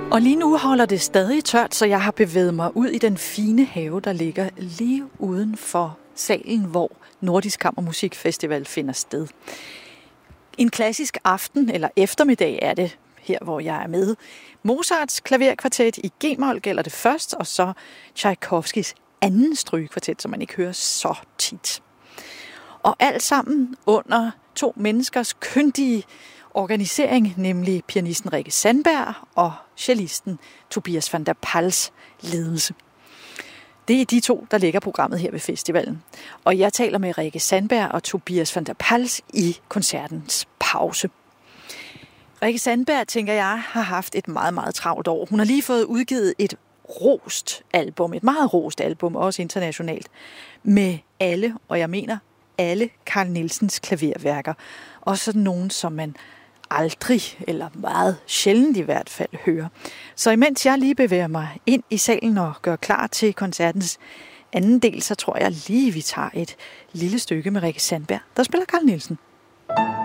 Og lige nu holder det stadig tørt, så jeg har bevæget mig ud i den fine have, der ligger lige uden for salen, hvor Nordisk Kammermusikfestival finder sted. En klassisk aften eller eftermiddag er det her, hvor jeg er med. Mozarts klaverkvartet i G-mol gælder det først, og så Tchaikovskis anden strygekvartet, som man ikke hører så tit. Og alt sammen under to menneskers kyndige organisering, nemlig pianisten Rikke Sandberg og cellisten Tobias van der Pals ledelse. Det er de to, der lægger programmet her ved festivalen. Og jeg taler med Rikke Sandberg og Tobias van der Pals i koncertens pause. Rikke Sandberg, tænker jeg, har haft et meget, meget travlt år. Hun har lige fået udgivet et meget rost album, også internationalt, med alle, og jeg mener alle Carl Nielsens klaverværker. Og sådan nogen, som man aldrig, eller meget sjældent i hvert fald, hører. Så imens jeg lige bevæger mig ind i salen og gør klar til koncertens anden del, så tror jeg lige, vi tager et lille stykke med Rikke Sandberg, der spiller Carl Nielsen.